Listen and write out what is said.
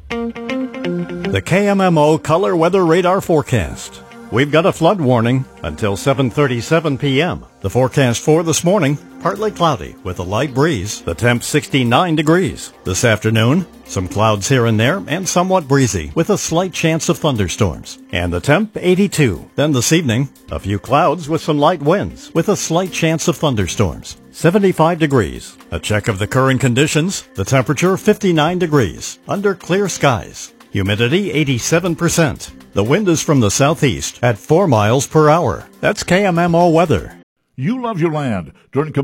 The KMMO Color Weather Radar Forecast. We've got a flood warning until 7:37 p.m. The forecast for this morning, partly cloudy with a light breeze. The temp 69 degrees. This afternoon, some clouds here and there and somewhat breezy with a slight chance of thunderstorms. And the temp 82. Then this evening, a few clouds with some light winds with a slight chance of thunderstorms. 75 degrees. A check of the current conditions. The temperature 59 degrees under clear skies. Humidity 87%. The wind is from the southeast at 4 miles per hour. That's KMMO weather. You love your land. During